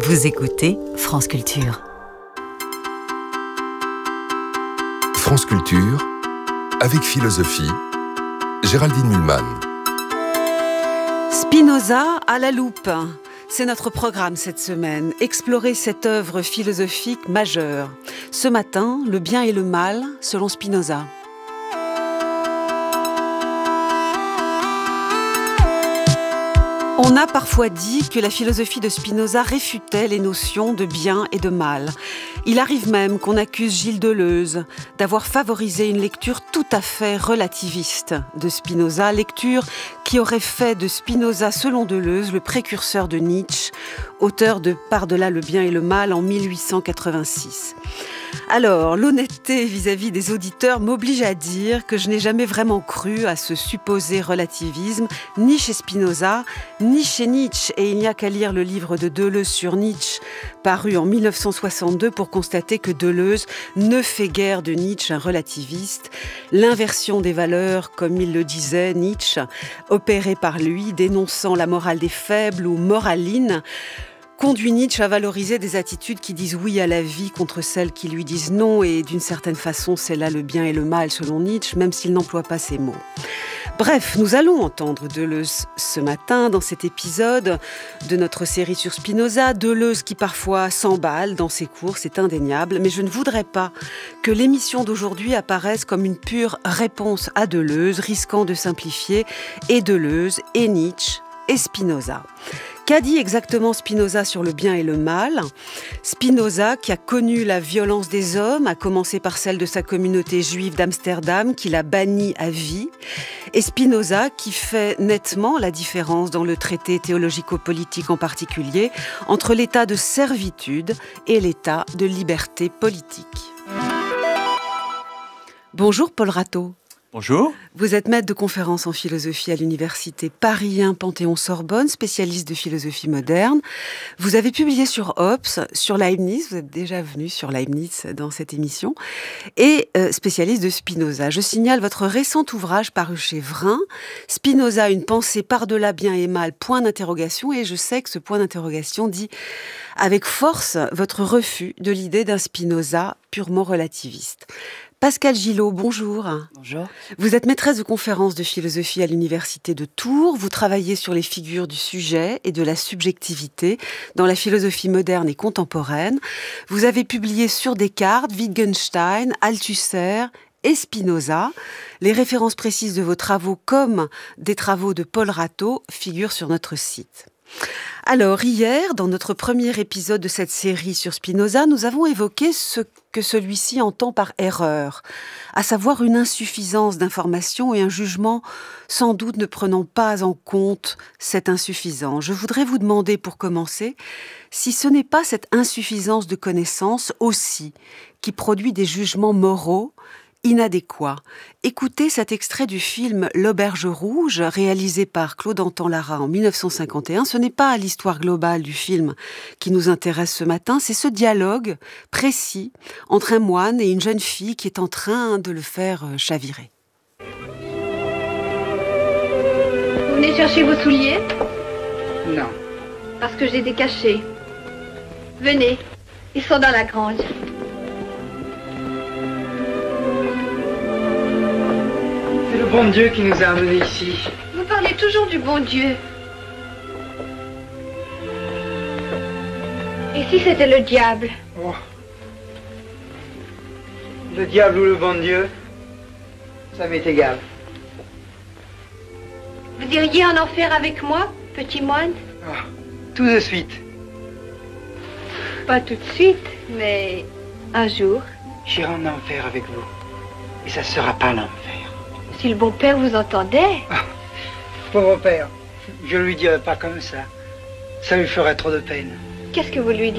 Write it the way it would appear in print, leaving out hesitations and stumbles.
Vous écoutez France Culture. France Culture, avec philosophie, Géraldine Mühlmann. Spinoza à la loupe. C'est notre programme cette semaine, explorer cette œuvre philosophique majeure. Ce matin, le bien et le mal, selon Spinoza. On a parfois dit que la philosophie de Spinoza réfutait les notions de bien et de mal. Il arrive même qu'on accuse Gilles Deleuze d'avoir favorisé une lecture tout à fait relativiste de Spinoza, lecture qui aurait fait de Spinoza, selon Deleuze, le précurseur de Nietzsche, auteur de Par-delà le bien et le mal en 1886. Alors, l'honnêteté vis-à-vis des auditeurs m'oblige à dire que je n'ai jamais vraiment cru à ce supposé relativisme, ni chez Spinoza, ni chez Nietzsche. Et il n'y a qu'à lire le livre de Deleuze sur Nietzsche, paru en 1962, pour constater que Deleuze ne fait guère de Nietzsche un relativiste. L'inversion des valeurs, comme il le disait, Nietzsche, opérée par lui, dénonçant la morale des faibles ou moraline, conduit Nietzsche à valoriser des attitudes qui disent oui à la vie contre celles qui lui disent non, et d'une certaine façon, c'est là le bien et le mal selon Nietzsche, même s'il n'emploie pas ces mots. Bref, nous allons entendre Deleuze ce matin dans cet épisode de notre série sur Spinoza. Deleuze qui parfois s'emballe dans ses cours, c'est indéniable, mais je ne voudrais pas que l'émission d'aujourd'hui apparaisse comme une pure réponse à Deleuze, risquant de simplifier et Deleuze, et Nietzsche, et Spinoza. Qu'a dit exactement Spinoza sur le bien et le mal ? Spinoza, qui a connu la violence des hommes, à commencer par celle de sa communauté juive d'Amsterdam, qui l'a banni à vie. Et Spinoza, qui fait nettement la différence dans le traité théologico-politique en particulier, entre l'état de servitude et l'état de liberté politique. Bonjour Paul Rateau. Bonjour. Vous êtes maître de conférences en philosophie à l'université Paris 1 Panthéon-Sorbonne, spécialiste de philosophie moderne. Vous avez publié sur Hobbes, sur Leibniz, vous êtes déjà venu sur Leibniz dans cette émission, et spécialiste de Spinoza. Je signale votre récent ouvrage paru chez Vrin, Spinoza, une pensée par-delà bien et mal, point d'interrogation, et je sais que ce point d'interrogation dit avec force votre refus de l'idée d'un Spinoza purement relativiste. Pascal Gillot, bonjour. Bonjour. Vous êtes maîtresse de conférences de philosophie à l'université de Tours. Vous travaillez sur les figures du sujet et de la subjectivité dans la philosophie moderne et contemporaine. Vous avez publié sur Descartes, Wittgenstein, Althusser et Spinoza. Les références précises de vos travaux, comme des travaux de Paul Rateau, figurent sur notre site. Alors, hier, dans notre premier épisode de cette série sur Spinoza, nous avons évoqué ce que celui-ci entend par erreur, à savoir une insuffisance d'information et un jugement sans doute ne prenant pas en compte cette insuffisance. Je voudrais vous demander, pour commencer, si ce n'est pas cette insuffisance de connaissance aussi qui produit des jugements moraux inadéquat. Écoutez cet extrait du film L'Auberge rouge, réalisé par Claude Antan-Lara en 1951. Ce n'est pas l'histoire globale du film qui nous intéresse ce matin, c'est ce dialogue précis entre un moine et une jeune fille qui est en train de le faire chavirer. Vous venez chercher vos souliers ? Non. Parce que j'ai des cachets. Venez, ils sont dans la grange. C'est le bon Dieu qui nous a amenés ici. Vous parlez toujours du bon Dieu. Et si c'était le diable ? Oh. Le diable ou le bon Dieu, ça m'est égal. Vous iriez en enfer avec moi, petit moine ? Oh. Tout de suite. Pas tout de suite, mais un jour. J'irai en enfer avec vous. Et ça sera pas l'enfer. Si le bon père vous entendait. Ah, pauvre père, je lui dirai pas comme ça. Ça lui ferait trop de peine. Qu'est-ce que vous lui direz ?